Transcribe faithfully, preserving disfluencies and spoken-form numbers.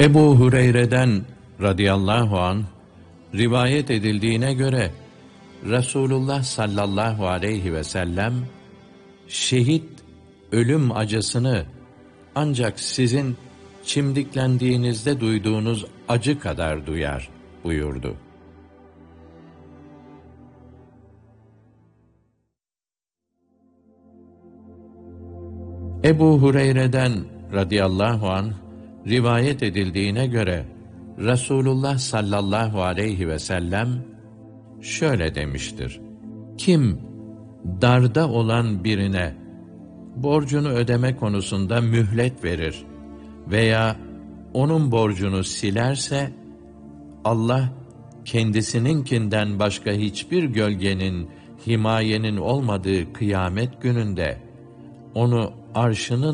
Ebu Hureyre'den radıyallahu anh rivayet edildiğine göre Resulullah sallallahu aleyhi ve sellem şehit ölüm acısını ancak sizin çimdiklendiğinizde duyduğunuz acı kadar duyar buyurdu. Ebu Hureyre'den radıyallahu anh rivayet edildiğine göre Resulullah sallallahu aleyhi ve sellem şöyle demiştir: Kim darda olan birine borcunu ödeme konusunda mühlet verir veya onun borcunu silerse, Allah kendisininkinden başka hiçbir gölgenin, himayenin olmadığı kıyamet gününde onu arşının